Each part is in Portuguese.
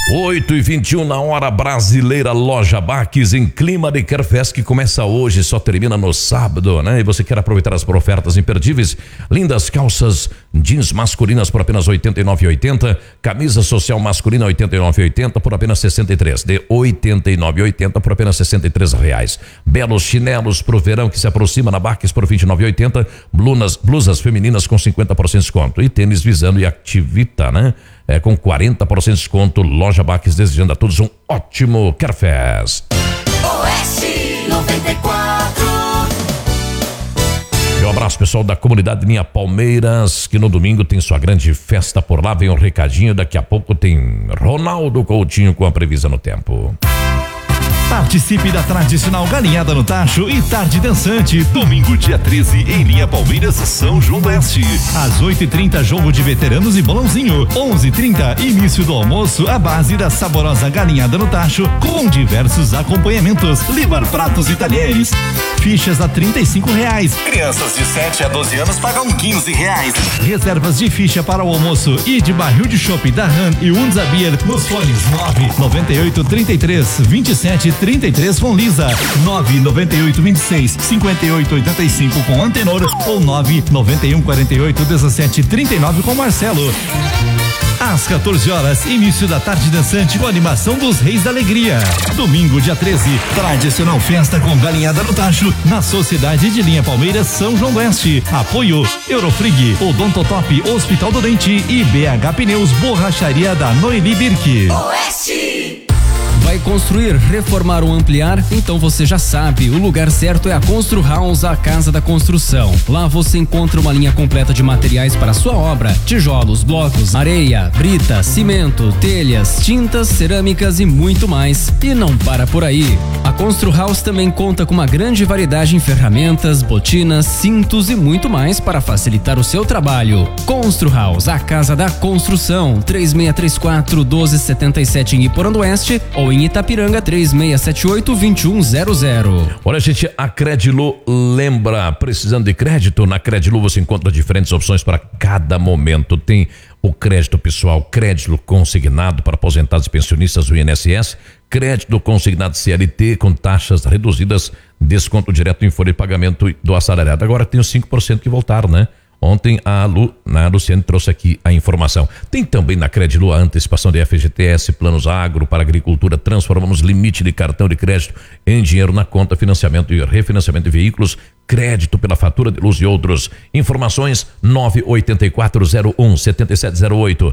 8h21 na hora brasileira. Loja Baques em clima de Carfest, que começa hoje, só termina no sábado, né? E você quer aproveitar as ofertas imperdíveis? Lindas calças jeans masculinas por apenas R$ 89,80. Camisa social masculina R$ 89,80 por apenas 63. De R$ 89,80 por apenas R$63. Belos chinelos pro verão que se aproxima na Baques por R$ 29,80. Blusas femininas com 50% de desconto. E tênis Visano e Activita, né? Com 40% de desconto. Loja Baques desejando a todos um ótimo Carfest. Oeste 94. Um abraço pessoal da comunidade Linha Palmeiras, que no domingo tem sua grande festa por lá. Vem um recadinho, daqui a pouco tem Ronaldo Coutinho com a previsão no tempo. Participe da tradicional galinhada no tacho e tarde dançante, domingo dia 13 em Linha Palmeiras, São João Oeste. Às 8h30, jogo de veteranos e bolãozinho. 11h30, início do almoço, a base da saborosa galinhada no tacho, com diversos acompanhamentos, livrar pratos e talheres. Fichas a R$35. Crianças de 7 a 12 anos pagam R$15. Reservas de ficha para o almoço e de barril de chopp da Han e Unzabier nos fones 998332733 com Lisa, 998265885 com Antenor ou 991481739 com Marcelo. Às 14 horas, início da tarde dançante com a animação dos Reis da Alegria. Domingo, dia 13, tradicional festa com galinhada no tacho, na Sociedade de Linha Palmeiras, São João Oeste. Apoio Eurofrig, Odontotop, Hospital do Dente e BH Pneus, Borracharia da Noeli Birk. Oeste. Vai construir, reformar ou ampliar? Então você já sabe, o lugar certo é a Constru House, a casa da construção. Lá você encontra uma linha completa de materiais para a sua obra: tijolos, blocos, areia, brita, cimento, telhas, tintas, cerâmicas e muito mais. E não para por aí. A Constru House também conta com uma grande variedade em ferramentas, botinas, cintos e muito mais para facilitar o seu trabalho. Constru House, a casa da construção. 3634-1277 em Iporã do Oeste ou em Itapiranga, 3678-2100. Olha, gente, a Credilu lembra, precisando de crédito? Na Credilu você encontra diferentes opções para cada momento. Tem o crédito pessoal, crédito consignado para aposentados e pensionistas do INSS, crédito consignado CLT com taxas reduzidas, desconto direto em folha de pagamento do assalariado. Agora tem os 5% que voltaram, né? Ontem a Luciane trouxe aqui a informação. Tem também na Credilu a antecipação de FGTS, planos agro para agricultura. Transformamos limite de cartão de crédito em dinheiro na conta, financiamento e refinanciamento de veículos, crédito pela fatura de luz e outros. Informações 98401-7708,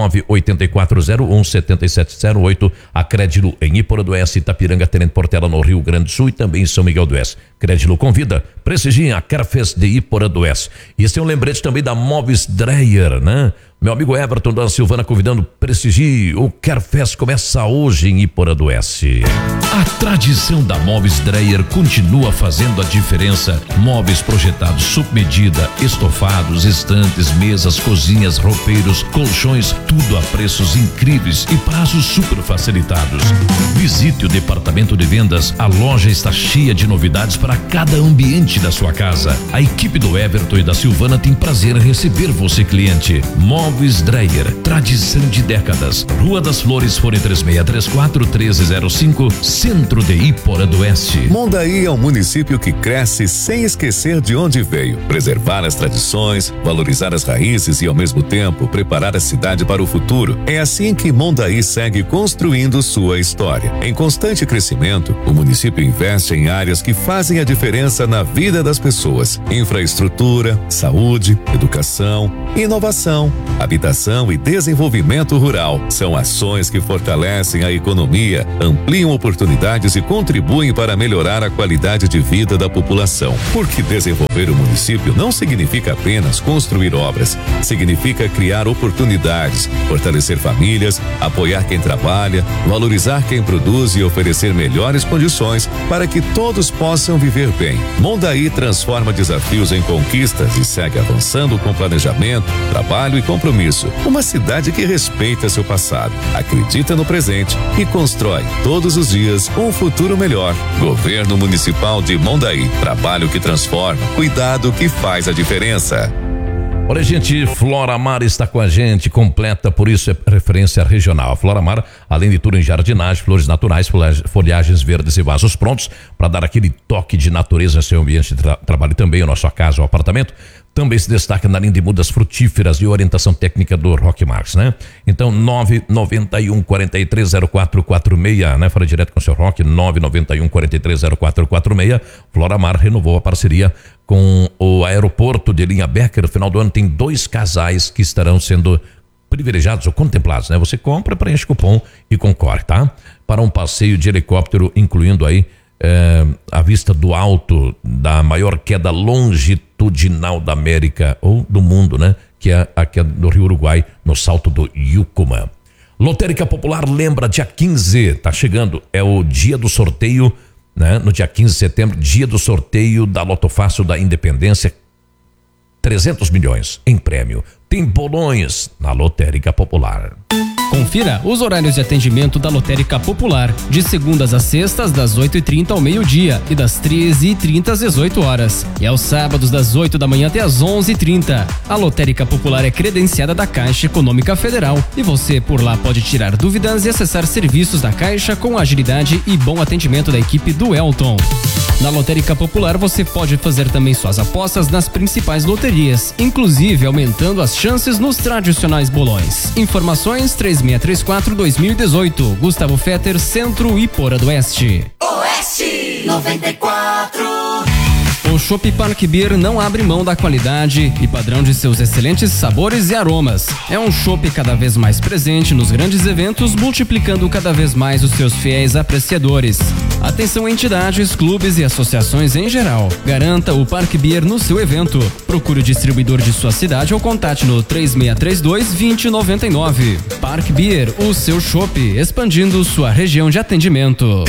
98401-7708. A Credilu em Iporã do Oeste, Itapiranga, Tenente Portela no Rio Grande do Sul e também em São Miguel do Oeste. Credilu convida, prestigiem a Carfest de Iporã do Oeste. E esse é um lembrete também da Móveis Dreyer, né? Meu amigo Everton da Silvana convidando, prestigie, o Carfest começa hoje em Iporã do Oeste. A tradição da Móveis Dreyer continua fazendo a diferença. Móveis projetados sob medida, estofados, estantes, mesas, cozinhas, roupeiros, colchões, tudo a preços incríveis e prazos super facilitados. Visite o departamento de vendas, a loja está cheia de novidades para cada ambiente da sua casa. A equipe do Everton e da Silvana tem prazer em receber você, cliente. Móveis Dreyer, tradição de décadas. Rua das Flores, fone 3634-1305, Centro de Iporã do Oeste. Mondaí é um município que cresce sem esquecer de onde veio. Preservar as tradições, valorizar as raízes e ao mesmo tempo preparar a cidade para o futuro. É assim que Mondaí segue construindo sua história. Em constante crescimento, o município investe em áreas que fazem a diferença na vida das pessoas. Infraestrutura, saúde, educação, inovação, habitação e desenvolvimento rural. São ações que fortalecem a economia, ampliam oportunidades e contribuem para melhorar a qualidade de vida da população. Porque desenvolver o município não significa apenas construir obras, significa criar oportunidades, fortalecer famílias, apoiar quem trabalha, valorizar quem produz e oferecer melhores condições para que todos possam viver bem. Mondaí transforma desafios em conquistas e segue avançando com planejamento, trabalho e compromisso. Uma cidade que respeita seu passado, acredita no presente e constrói todos os dias um futuro melhor. Governo Municipal de Mondaí. Trabalho que transforma, cuidado que faz a diferença. Olha, gente, Flora Mar está com a gente, completa, por isso é referência regional. A Flora Mar, além de tudo em jardinagem, flores naturais, folhagens verdes e vasos prontos para dar aquele toque de natureza em seu ambiente de trabalho também, a nossa casa ou apartamento. Também se destaca na linha de mudas frutíferas e orientação técnica do Roque Marques, né? Então, 991-430446, né? Fala direto com o seu Roque, 991-430446. Flora Mar renovou a parceria com o aeroporto de Linha Becker. No final do ano tem 2 casais que estarão sendo privilegiados ou contemplados, né? Você compra, preenche cupom e concorre, tá? Para um passeio de helicóptero, incluindo aí a vista do alto da maior queda longitudinal da América ou do mundo, né? Que é a queda do Rio Uruguai, no Salto do Yucumã. Lotérica Popular lembra, dia 15, tá chegando, é o dia do sorteio, né? No dia 15 de setembro, dia do sorteio da Loto Fácil da Independência, 300 milhões em prêmio. Tem bolões na Lotérica Popular. Confira os horários de atendimento da Lotérica Popular, de segundas a sextas, das 8h30 ao meio-dia e das 13h30 às 18 horas. E aos sábados, das 8 da manhã até às 11h30. A Lotérica Popular é credenciada da Caixa Econômica Federal e você por lá pode tirar dúvidas e acessar serviços da Caixa com agilidade e bom atendimento da equipe do Elton. Na Lotérica Popular você pode fazer também suas apostas nas principais loterias, inclusive aumentando as chances nos tradicionais bolões. Informações 3634-2018, Gustavo Fetter, Centro Iporã do Oeste. Oeste 94. O Chopp Park Beer não abre mão da qualidade e padrão de seus excelentes sabores e aromas. É um chopp cada vez mais presente nos grandes eventos, multiplicando cada vez mais os seus fiéis apreciadores. Atenção entidades, clubes e associações em geral. Garanta o Park Beer no seu evento. Procure o distribuidor de sua cidade ou contate no 3632-2099. Park Beer, o seu chopp, expandindo sua região de atendimento.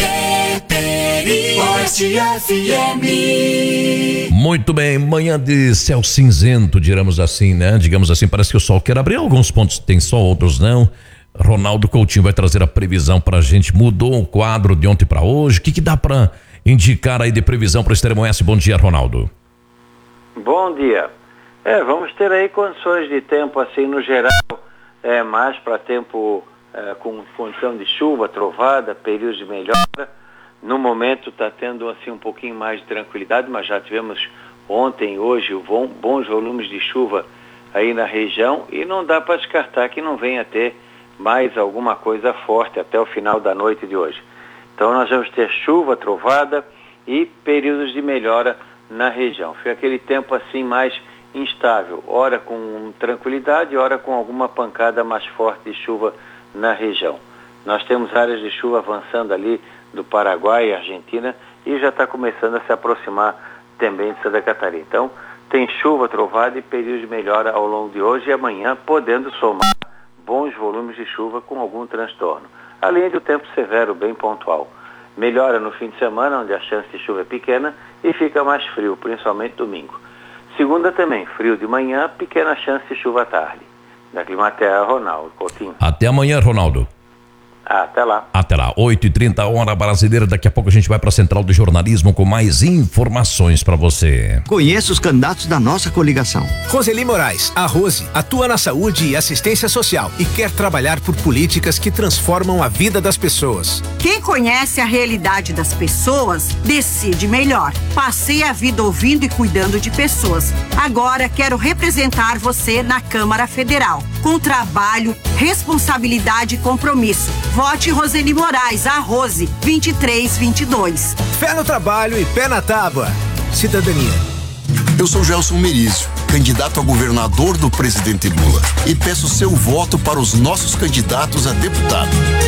Oeste FM. Muito bem, manhã de céu cinzento, digamos assim, né? Digamos assim, parece que o sol quer abrir, alguns pontos tem sol, outros não. Ronaldo Coutinho vai trazer a previsão pra gente. Mudou o quadro de ontem pra hoje. O que dá pra indicar aí de previsão para o Extremo Oeste? Bom dia, Ronaldo. Bom dia. Vamos ter aí condições de tempo assim no geral, mais para tempo com condição de chuva, trovada, períodos de melhora. No momento está tendo assim um pouquinho mais de tranquilidade, mas já tivemos ontem, hoje, bons volumes de chuva aí na região e não dá para descartar que não venha ter mais alguma coisa forte até o final da noite de hoje. Então nós vamos ter chuva, trovada e períodos de melhora na região. Fica aquele tempo assim mais instável, ora com tranquilidade, ora com alguma pancada mais forte de chuva na região. Nós temos áreas de chuva avançando ali do Paraguai e Argentina e já está começando a se aproximar também de Santa Catarina. Então, tem chuva, trovada e período de melhora ao longo de hoje e amanhã, podendo somar bons volumes de chuva com algum transtorno. Além do tempo severo, bem pontual. Melhora no fim de semana, onde a chance de chuva é pequena e fica mais frio, principalmente domingo. Segunda também, frio de manhã, pequena chance de chuva à tarde. Da Climaterra, Ronaldo Coutinho. Até amanhã, Ronaldo. Até lá. Até lá, 8h30, hora brasileira. Daqui a pouco a gente vai para a Central do Jornalismo com mais informações para você. Conheça os candidatos da nossa coligação. Roseli Moraes, a Rose, atua na saúde e assistência social e quer trabalhar por políticas que transformam a vida das pessoas. Quem conhece a realidade das pessoas, decide melhor. Passei a vida ouvindo e cuidando de pessoas. Agora quero representar você na Câmara Federal. Com trabalho, responsabilidade e compromisso. Vote Roseli Moraes, a Rose, 2322. Fé no trabalho e pé na tábua. Cidadania. Eu sou Gelson Merizio, candidato a governador do presidente Lula, e peço seu voto para os nossos candidatos a deputado.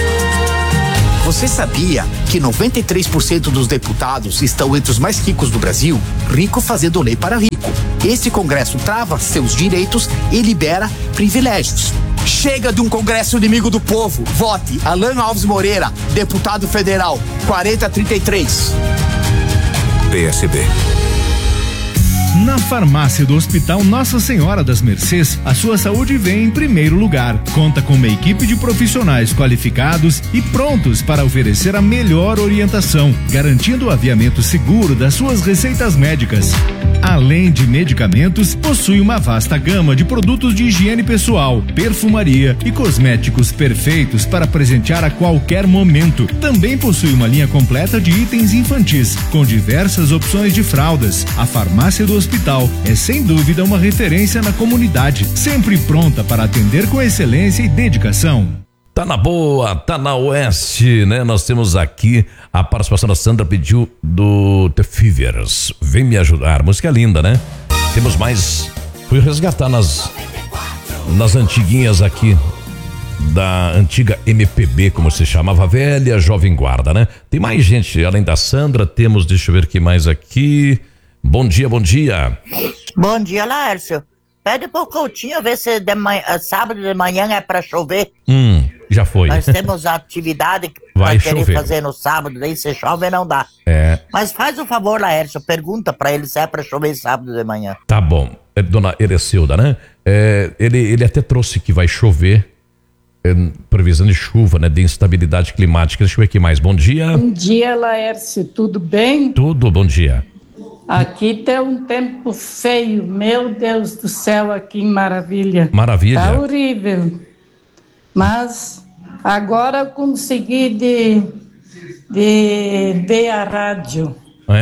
Você sabia que 93% dos deputados estão entre os mais ricos do Brasil? Rico fazendo lei para rico. Esse Congresso trava seus direitos e libera privilégios. Chega de um Congresso inimigo do povo. Vote Alan Alves Moreira, deputado federal, 4033. PSB. Na farmácia do Hospital Nossa Senhora das Mercês, a sua saúde vem em primeiro lugar. Conta com uma equipe de profissionais qualificados e prontos para oferecer a melhor orientação, garantindo o aviamento seguro das suas receitas médicas. Além de medicamentos, possui uma vasta gama de produtos de higiene pessoal, perfumaria e cosméticos perfeitos para presentear a qualquer momento. Também possui uma linha completa de itens infantis, com diversas opções de fraldas. A farmácia do hospital é sem dúvida uma referência na comunidade, sempre pronta para atender com excelência e dedicação. Tá na boa, tá na Oeste, né? Nós temos aqui a participação da Sandra, pediu do The Fevers, Vem Me Ajudar, música linda, né? Temos mais, fui resgatar nas antiguinhas aqui, da antiga MPB, como se chamava, velha Jovem Guarda, né? Tem mais gente, além da Sandra, temos, deixa eu ver quem mais aqui. Bom dia, bom dia. Bom dia, Laércio. Pede pro Coutinho ver se sábado de manhã é pra chover. Já foi. Nós temos atividade que vai querer fazer no sábado, daí se chove não dá. Mas faz um favor, Laércio, pergunta pra ele se é pra chover sábado de manhã. Tá bom. Dona Erecilda, né? Ele até trouxe que vai chover, previsão de chuva, né? De instabilidade climática. Deixa eu ver aqui mais. Bom dia. Bom dia, Laércio. Tudo bem? Tudo, bom dia. Aqui tem um tempo feio, meu Deus do céu, aqui em Maravilha. Maravilha. Tá horrível. Mas agora eu consegui de ver a rádio.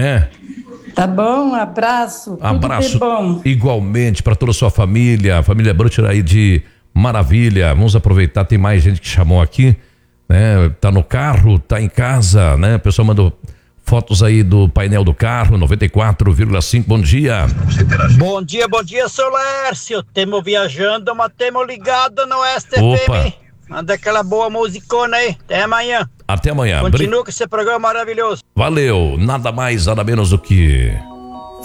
Tá bom? Abraço. Abraço. Tudo de bom. Igualmente para toda a sua família, a família Brutcher aí de Maravilha. Vamos aproveitar, tem mais gente que chamou aqui, né? Tá no carro, tá em casa, né? O pessoal mandou fotos aí do painel do carro, 94,5, bom dia. Bom dia, seu Lércio. Temo viajando, mas temo ligado no STFM. Manda aquela boa musicona aí. Até amanhã. Até amanhã. Continua com esse programa maravilhoso. Valeu, nada mais, nada menos do que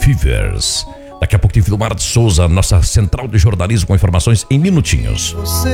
Fevers. Daqui a pouco tem Vilmar de Souza, nossa central de jornalismo com informações em minutinhos.